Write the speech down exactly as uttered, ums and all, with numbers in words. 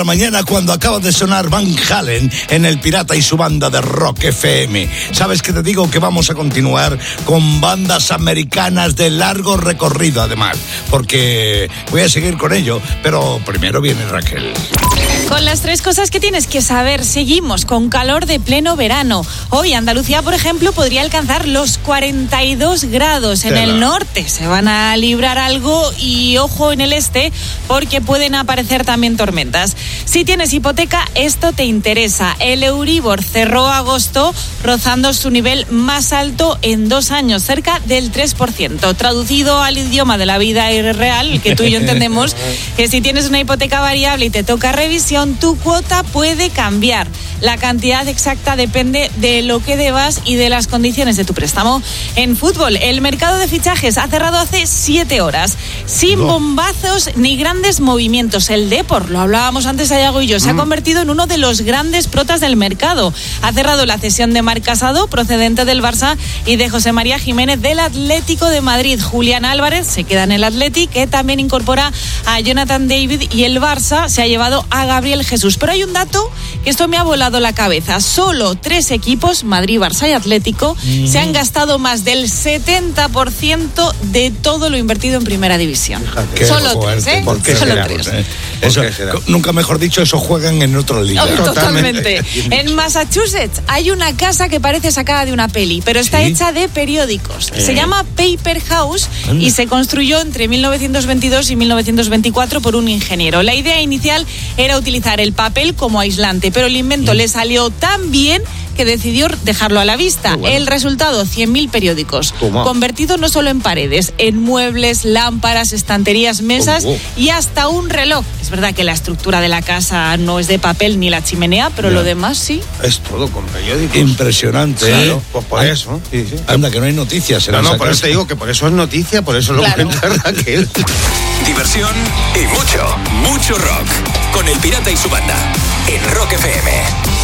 Mañana cuando acaba de sonar Van Halen en El Pirata y su banda de Rock F M. ¿Sabes qué te digo? Que vamos a continuar con bandas americanas de largo recorrido además, porque voy a seguir con ello, pero primero viene Raquel. Con las tres cosas que tienes que saber, seguimos con calor de pleno verano. Hoy Andalucía, por ejemplo, podría alcanzar los cuarenta y dos grados. En el norte se van a librar algo y ojo en el este porque pueden aparecer también tormentas. Si tienes hipoteca, esto te interesa. El Euribor cerró agosto rozando su nivel más alto en dos años, cerca del tres por ciento. Traducido al idioma de la vida real, que tú y yo entendemos, que si tienes una hipoteca variable y te toca revisión, tu cuota puede cambiar. La cantidad exacta depende de lo que debas y de las condiciones de tu préstamo. En fútbol, el mercado de fichajes ha cerrado hace siete horas, sin no. bombazos ni grandes movimientos. El Depor, lo hablábamos antes Ayago y yo, se mm. ha convertido en uno de los grandes protas del mercado. Ha cerrado la cesión de Marc Casado, procedente del Barça, y de José María Jiménez del Atlético de Madrid. Julián Álvarez se queda en el Athletic, que también incorpora a Jonathan David, y el Barça se ha llevado a Gabriel Jesús. Pero hay un dato que esto me ha volado la cabeza. Solo tres equipos, Madrid, Barça y Atlético, mm. se han gastado más del setenta por ciento de todo lo invertido en primera división. Qué Solo fuerte. tres, ¿eh? ¿Por qué Solo será? tres. ¿Eh? Eso, nunca mejor dicho, eso juegan en otra liga. Oh, totalmente. En Massachusetts hay una casa que parece sacada de una peli, pero está ¿Sí? hecha de periódicos. Eh. Se llama Paper House y se construyó entre mil novecientos veintidós y mil novecientos veinticuatro por un ingeniero. La idea inicial era utilizar el papel como aislante, pero el invento mm. le salió tan bien que decidió dejarlo a la vista. Bueno. El resultado, cien mil periódicos, Toma. convertidos no solo en paredes, en muebles, lámparas, estanterías, mesas oh, oh. y hasta un reloj. Es verdad que la estructura de la casa no es de papel ni la chimenea, pero no. lo demás sí. Es todo con periódicos. Impresionante, ¿eh? Claro, pues por Ay, eso. Sí, sí. Anda, que no hay noticias. En no, esa no, por casa. eso te digo que por eso es noticia, por eso lo claro. cuenta Raquel. Diversión y mucho, mucho rock. Con El Pirata y su banda. En Rock F M.